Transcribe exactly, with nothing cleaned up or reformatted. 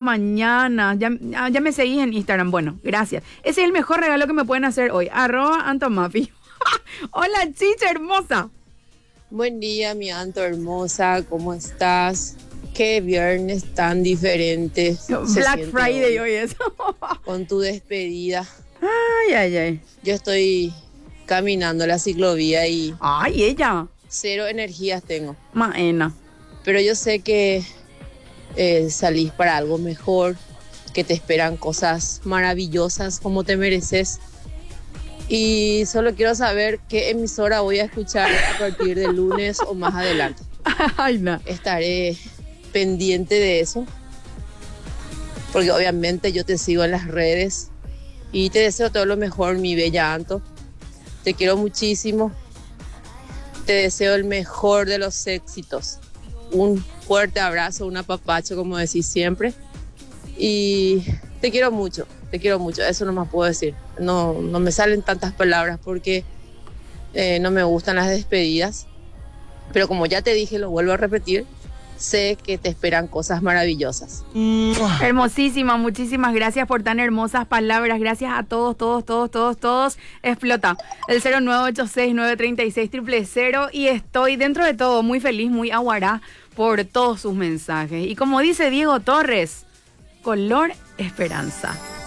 mañana. Ya, ya me seguís en Instagram. Bueno, gracias. Ese es el mejor regalo que me pueden hacer hoy. Arroba Antomafi. Hola, chicha hermosa. Buen día, mi Anto hermosa. ¿Cómo estás? Qué viernes tan diferente. Black Friday hoy, hoy es. Con tu despedida. Ay, ay, ay. Yo estoy caminando la ciclovía y... Ay, ella. Cero energías tengo. Maena. Pero yo sé que eh, salís para algo mejor, que te esperan cosas maravillosas como te mereces. Y solo quiero saber qué emisora voy a escuchar a partir del lunes o más adelante. Ay, no. Estaré pendiente de eso, porque obviamente yo te sigo en las redes y te deseo todo lo mejor, mi bella Anto. Te quiero muchísimo. Te deseo el mejor de los éxitos. Un fuerte abrazo, un apapacho, como decís siempre. Y te quiero mucho, te quiero mucho. Eso no más puedo decir. No, no me salen tantas palabras porque eh, no me gustan las despedidas. Pero como ya te dije, lo vuelvo a repetir, sé que te esperan cosas maravillosas. Hermosísima, muchísimas gracias por tan hermosas palabras. Gracias a todos, todos, todos, todos, todos. Explota el cero nueve ocho seis nueve tres seis cero cero cero y estoy dentro de todo muy feliz, muy aguará por todos sus mensajes. Y como dice Diego Torres, color esperanza.